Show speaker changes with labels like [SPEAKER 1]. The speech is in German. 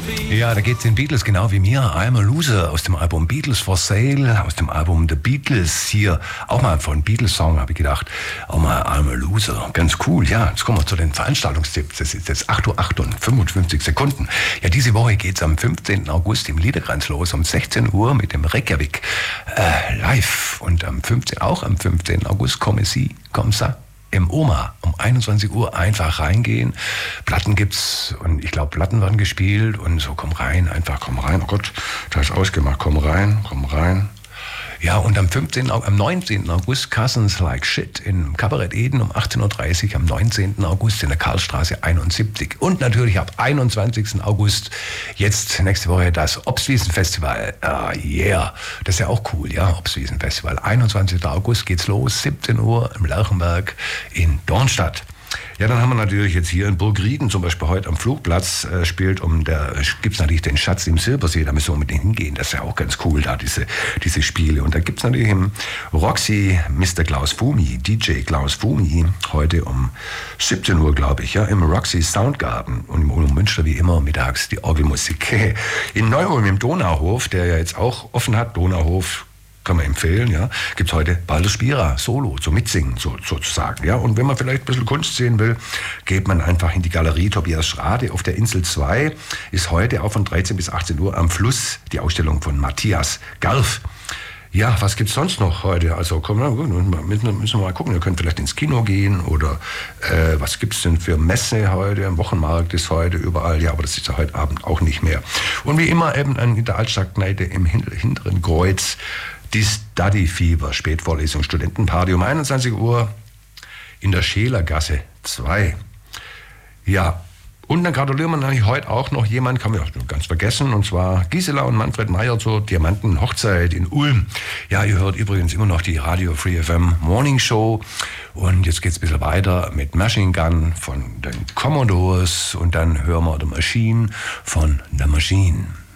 [SPEAKER 1] Ja, da geht's den Beatles genau wie mir. I'm a Loser aus dem Album Beatles for Sale, aus dem Album The Beatles. Hier auch mal von Beatles-Song, habe ich gedacht. Auch mal I'm a Loser. Ganz cool, ja. Jetzt kommen wir zu den Veranstaltungstipps. Das ist jetzt 8:08 und 55 Sekunden. Ja, diese Woche geht's am 15. August im Liederkranz los, um 16 Uhr mit dem Reykjavik live. Und am 15. August kommen Sie, im Oma um 21 Uhr einfach reingehen. Platten gibt's und ich glaube, Platten werden gespielt und so komm rein. Oh Gott, da ist ausgemacht, komm rein. Ja, und am 19. August Cousins Like Shit im Kabarett Eden um 18:30 Uhr, am 19. August in der Karlstraße 71. Und natürlich ab 21. August, jetzt nächste Woche, das Obstwiesen-Festival. Yeah, das ist ja auch cool, ja, Obstwiesen-Festival. 21. August geht's los, 17 Uhr im Lerchenberg in Dornstadt. Ja, dann haben wir natürlich jetzt hier in Burgrieden, zum Beispiel heute am Flugplatz, gibt's natürlich den Schatz im Silbersee, da müssen wir unbedingt hingehen, das ist ja auch ganz cool, da diese Spiele. Und da gibt's natürlich im Roxy Mr. Klaus Fumi, DJ Klaus Fumi, heute um 17 Uhr, glaube ich, ja, im Roxy Soundgarden und im Ulm Münster wie immer mittags die Orgelmusik. In Neu-Ulm im Donauhof, der ja jetzt auch offen hat, Donauhof, kann man empfehlen, ja, gibt's heute Baldur Spira, Solo, zum Mitsingen sozusagen, ja. Und wenn man vielleicht ein bisschen Kunst sehen will, geht man einfach in die Galerie Tobias Schrade auf der Insel 2, ist heute auch von 13 bis 18 Uhr am Fluss die Ausstellung von Matthias Garf. Ja, was gibt's sonst noch heute? Also müssen wir mal gucken, ihr könnt vielleicht ins Kino gehen oder was gibt's denn für Messe heute? Am Wochenmarkt ist heute überall, ja, aber das ist ja heute Abend auch nicht mehr. Und wie immer eben in der Altstadtkneipe im hinteren Kreuz die Study Fever, Spätvorlesung, Studentenparty um 21 Uhr in der Schelergasse 2. Ja, und dann gratulieren wir natürlich heute auch noch jemand, kann man auch ganz vergessen, und zwar Gisela und Manfred Meyer zur Diamantenhochzeit in Ulm. Ja, ihr hört übrigens immer noch die Radio Free FM Morning Show und jetzt geht's ein bisschen weiter mit Machine Gun von den Commodores und dann hören wir The Machine von The Machine.